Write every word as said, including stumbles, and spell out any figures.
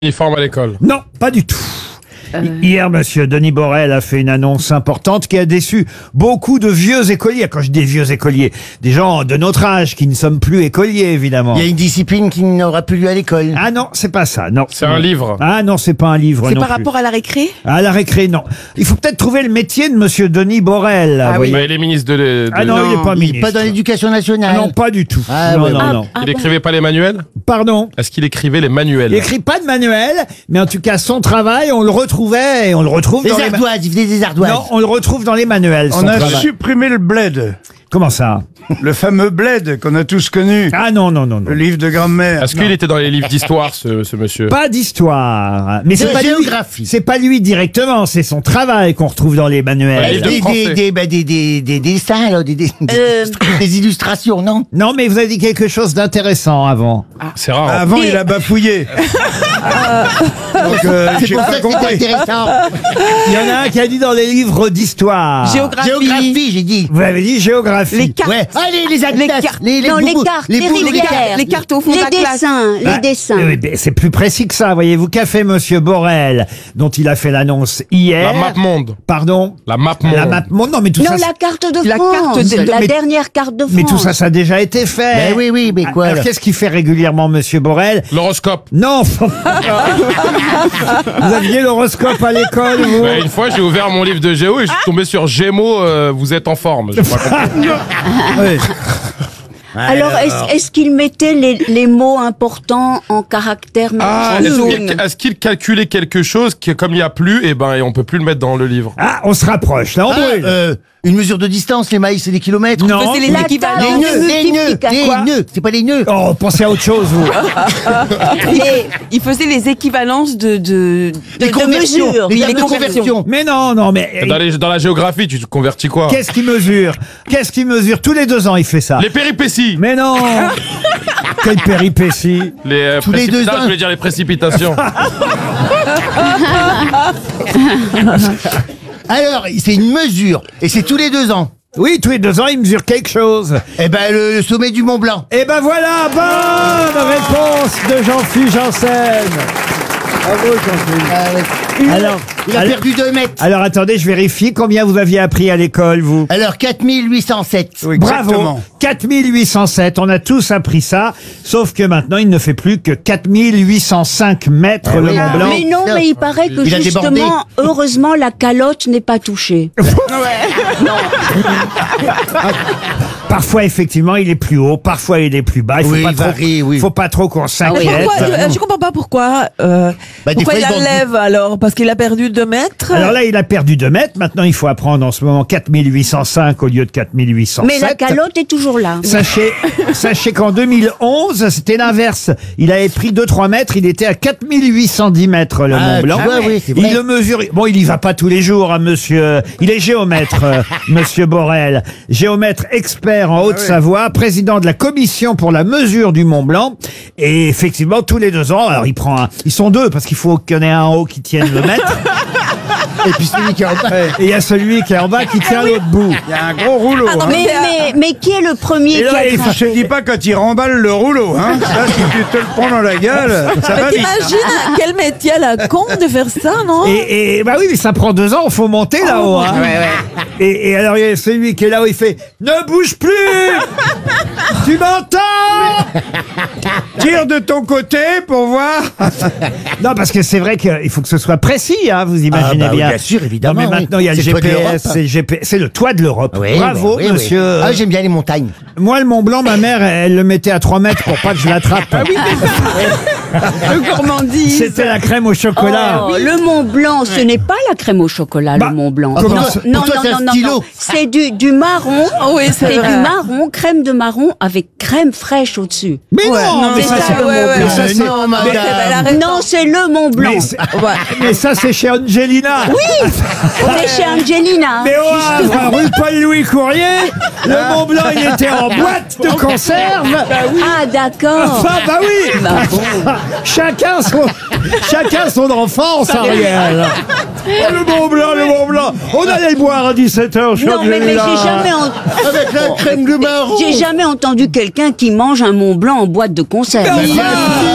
Uniforme à l'école. Non, pas du tout. Euh... Hier, monsieur Denis Borel a fait une annonce importante qui a déçu beaucoup de vieux écoliers. Quand je dis vieux écoliers, des gens de notre âge qui ne sommes plus écoliers, évidemment. Il y a une discipline qui n'aura plus lieu à l'école. Ah non, c'est pas ça, non. C'est un livre. Ah non, c'est pas un livre C'est non par plus. rapport à la récré? À la récré, non. Il faut peut-être trouver le métier de monsieur Denis Borel. Ah vous oui. voyez. Bah, il est ministre de... l'é- de- Ah non, il est pas Il ministre. est pas dans l'éducation nationale. Ah non, pas du tout. Ah non, ouais, non, ouais. non. Ah Il bon. écrivait pas les manuels? Pardon. Est-ce qu'il écrivait les manuels? Il écrit pas de manuel, mais en tout cas, son travail, on le retrouvait et on le retrouve Les dans les... ma- ardoises, il faisait des ardoises. Non, on le retrouve dans les manuels. son On a travail. supprimé le bled, Comment ça? le fameux bled qu'on a tous connu, Ah non, non, non, non. le livre de grammaire. Est-ce qu'il était dans les livres d'histoire, ce, ce monsieur? Pas d'histoire. Mais c'est De pas lui. géographie. C'est pas lui directement, c'est son travail qu'on retrouve dans les manuels. livre de Des, français. des, des, bah, des, des, des dessins, là, des, des, Euh. des illustrations, non? Non, mais vous avez dit quelque chose d'intéressant avant. C'est rare. hein. Avant, il a bafouillé. Donc, euh, C'est j'ai pour pas ça que c'est compris. intéressant. Il y en a un qui a dit dans les livres d'histoire. Géographie. Géographie, j'ai dit. Vous avez dit géographie. Les cartes. Ouais. Allez, les atlas, Les cartes. les, les, Non, les boubous, cartes, les les boubous, rivières. cartes. Les cartes au fond de Les la classe. dessins, les Bah, dessins. oui, mais c'est plus précis que ça, voyez-vous. Qu'a fait monsieur Borel, dont il a fait l'annonce hier. La map monde. Pardon. La map monde. La map monde. Non, mais tout Non, ça. la carte de La France, carte de- la mais- dernière carte de France. Mais tout ça, ça a déjà été fait. Ben oui, oui, mais quoi, Alors, là? qu'est-ce qu'il fait régulièrement, monsieur Borel? L'horoscope. Non. Vous aviez l'horoscope à l'école, vous? Bah, une fois, j'ai ouvert mon livre de géo et je suis tombé sur Gémeaux, euh, vous êtes en forme. J'ai pas compris. Oui. Alors, est-ce est-ce qu'il mettait les, les mots importants en caractères Ah, en est-ce jaune qu'il est-ce qu'il calculait quelque chose qui, comme il n'y a plus, et ben, et on peut plus le mettre dans le livre? Ah, on se rapproche. Là, on Ah, brûle. euh, une mesure de distance, les mailles, c'est des kilomètres. Non. Faisait les La équivalents. table. Les Ah, nœuds, le les nœuds, multiplicateur. Quoi les nœuds, c'est pas les nœuds. Oh, pensez à autre chose, vous. les, Il faisait les équivalences de, de, de, de mesures. les Les tables de conversions. conversion. Mais non, non, mais... Dans, les- dans la géographie, tu te convertis quoi? Qu'est-ce qu'il mesure? Qu'est-ce qu'il mesure? Tous les deux ans, il fait ça. Les péripéties. Mais non. Quelle péripétie. Les, euh, Tous les deux précipita- ans. Je voulais dire les précipitations. Alors, c'est une mesure, et c'est tous les deux ans. Oui, tous les deux ans, il mesure quelque chose. Eh ben, le, le sommet du Mont Blanc. Et ben voilà, bonne réponse de Jean-Philippe Janssen. Bravo, Jean-Philippe. Ah ouais. Alors, Il a alors, perdu deux mètres. alors, attendez, je vérifie. Combien vous aviez appris à l'école, vous? Alors, quatre mille huit cent sept. Oui, Bravo, exactement. quatre mille huit cent sept, on a tous appris ça, sauf que maintenant il ne fait plus que quatre mille huit cent cinq mètres le oui. Mont Blanc. Mais non, mais il paraît que Il a débordé. justement, heureusement, la calotte n'est pas touchée. Parfois effectivement il est plus haut, parfois il est plus bas, il faut Oui, pas il trop, varie, oui. faut pas trop qu'on Mais s'inquiète. pourquoi, euh, je comprends pas pourquoi. Euh, Bah, des pourquoi fois, il ils vendent- enlève alors? Parce qu'il a perdu deux mètres? Alors là il a perdu deux mètres, maintenant il faut apprendre en ce moment quatre mille huit cent cinq au lieu de quatre mille huit cent sept. Mais la calotte est toujours là. Sachez, sachez qu'en deux mille onze, c'était l'inverse. Il avait pris deux trois mètres, il était à quatre mille huit cent dix mètres le Ah, Mont Blanc. tu vois, oui, c'est vrai. Il le mesure. Bon, il y va pas tous les jours, hein, monsieur. Il est géomètre, euh, monsieur Borel. Géomètre expert en Haute-Savoie, président de la commission pour la mesure du Mont Blanc. Et effectivement, tous les deux ans, alors il prend un, ils sont deux parce qu'il faut qu'il y en ait un en haut qui tienne le mètre. Et puis celui qui est en bas. Et il y a celui qui est en bas qui Ah tient l'autre bout. Il y a un gros rouleau. hein. Mais, mais, mais qui est le premier Et qui là, a il faut- Je te dis pas quand il remballe le rouleau. Hein. Là, si tu te le prends dans la gueule, ça va Mais vite. t'imagines quel métier à la con de faire ça, non? Et, et bah oui, mais ça prend deux ans, faut monter là-haut. Hein. Et, et alors il y a celui qui est là-haut, il fait ne bouge plus. Tu m'entends? Tire de ton côté pour voir. Non, parce que c'est vrai qu'il faut que ce soit précis, hein, vous imaginez Ah bah oui, bien. bien sûr, évidemment, Non, mais oui. maintenant il y a le C'est le toit de G P l'Europe. S, c'est le G P S, c'est le toit de l'Europe. Oui, Bravo, oui, oui, oui. monsieur. Ah, j'aime bien les montagnes. Moi, le Mont Blanc, ma mère, elle le mettait à trois mètres pour pas que je l'attrape. Le gourmandise. C'était la crème au chocolat. Oh, le Mont Blanc, ce n'est pas la crème au chocolat, Bah, le Mont Blanc. comment non, ça- pour non, toi, non, c'est un non, non, stylo. non. C'est du, du marron. Oh oui, c'est c'est vrai. du marron, crème de marron avec crème fraîche au-dessus. Mais non, non, mais c'est ça, ça, c'est ouais, ouais, mais ouais. ça, Euh, c'est- non, mais- madame. Arrête. Non, c'est le Mont Blanc. mais c'est- Ouais. mais ça, c'est chez Angelina. Oui, on est chez Angelina. Mais au Havre, rue Paul-Louis Courrier, le Mont Blanc, il était en boîte de conserve. Ah, d'accord. Enfin, bah oui. Chacun son, chacun son enfance, Ariel. Oh, le Mont Blanc, le Mont Blanc. On allait le boire à dix-sept heures. Non, mais, mais j'ai jamais, en- Avec la crème de marron. j'ai jamais entendu quelqu'un qui mange un Mont Blanc en boîte de conserve. Mais enfin,